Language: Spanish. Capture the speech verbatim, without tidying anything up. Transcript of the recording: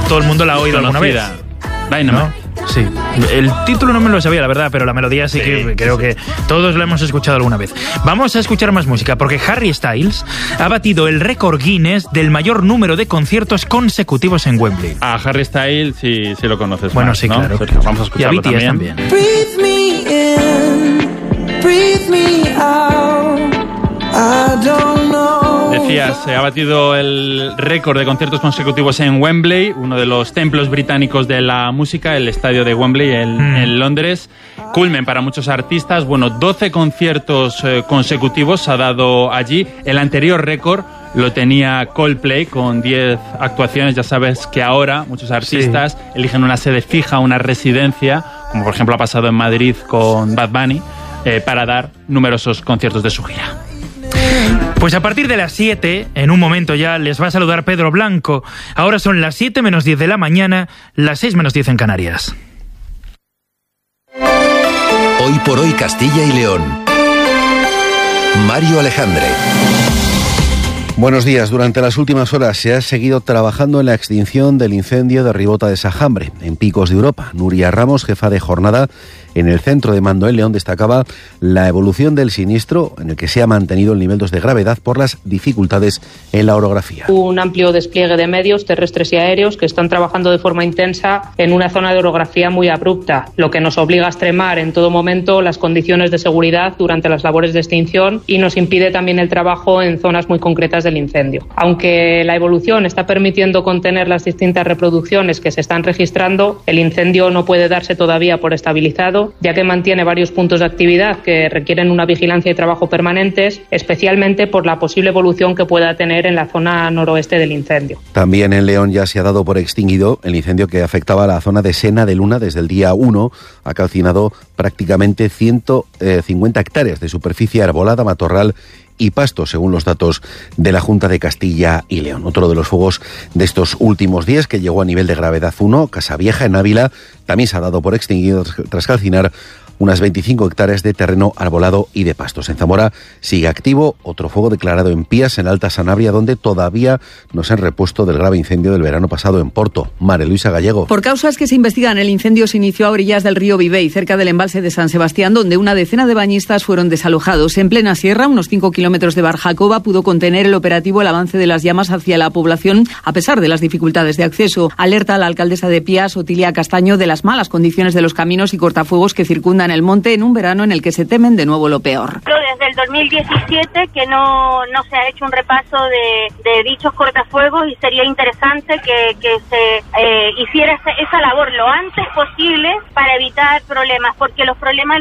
todo el mundo la ha oído Conocida. alguna vez. Dynamite. ¿No? Sí. El título no me lo sabía, la verdad, pero la melodía sí, sí que creo sí. que todos la hemos escuchado alguna vez. Vamos a escuchar más música, porque Harry Styles ha batido el récord Guinness del mayor número de conciertos consecutivos en Wembley. A Harry Styles sí, sí lo conoces Bueno, más, sí, ¿no? claro. Sergio, vamos a escucharlo y a B T S también. también. Breathe me in, breathe me out. I don't know. Decías, se ha batido el récord de conciertos consecutivos en Wembley, uno de los templos británicos de la música, el estadio de Wembley en, mm. en Londres. Culmen para muchos artistas. Bueno, doce conciertos eh, consecutivos ha dado allí. El anterior récord lo tenía Coldplay con diez actuaciones. Ya sabes que ahora muchos artistas sí. eligen una sede fija, una residencia, como por ejemplo ha pasado en Madrid con Bad Bunny, eh, para dar numerosos conciertos de su gira. Pues a partir de las siete, en un momento ya, les va a saludar Pedro Blanco. Ahora son las siete menos diez de la mañana, las seis menos diez en Canarias. Hoy por hoy Castilla y León. Mario Alejandre. Buenos días. Durante las últimas horas se ha seguido trabajando en la extinción del incendio de Ribota de Sajambre, en Picos de Europa. Nuria Ramos, jefa de jornada en el centro de mando en León, destacaba la evolución del siniestro, en el que se ha mantenido el nivel dos de gravedad por las dificultades en la orografía. Un amplio despliegue de medios terrestres y aéreos que están trabajando de forma intensa en una zona de orografía muy abrupta, lo que nos obliga a extremar en todo momento las condiciones de seguridad durante las labores de extinción y nos impide también el trabajo en zonas muy concretas del incendio. Aunque la evolución está permitiendo contener las distintas reproducciones que se están registrando, el incendio no puede darse todavía por estabilizado, ya que mantiene varios puntos de actividad que requieren una vigilancia y trabajo permanentes, especialmente por la posible evolución que pueda tener en la zona noroeste del incendio. También en León ya se ha dado por extinguido el incendio que afectaba a la zona de Sena de Luna desde el día uno. Ha calcinado prácticamente ciento cincuenta hectáreas de superficie arbolada, matorral y pasto, según los datos de la Junta de Castilla y León. Otro de los fuegos de estos últimos días, que llegó a nivel de gravedad uno, Casavieja, en Ávila, también se ha dado por extinguido tras calcinar unas veinticinco hectáreas de terreno arbolado y de pastos. En Zamora sigue activo otro fuego declarado en Pías, en Alta Sanabria, donde todavía no se han repuesto del grave incendio del verano pasado en Porto. María Luisa Gallego. Por causas que se investigan, el incendio se inició a orillas del río Vivey, cerca del embalse de San Sebastián, donde una decena de bañistas fueron desalojados. En plena sierra, unos cinco kilómetros de Barjacoba, pudo contener el operativo el avance de las llamas hacia la población, a pesar de las dificultades de acceso. Alerta a la alcaldesa de Pías, Otilia Castaño, de las malas condiciones de los caminos y cortafuegos que circundan el monte en un verano en el que se temen de nuevo lo peor. Desde el dos mil diecisiete que no, no se ha hecho un repaso de, de dichos cortafuegos y sería interesante que, que se eh, hiciera esa, esa labor lo antes posible para evitar problemas, porque los problemas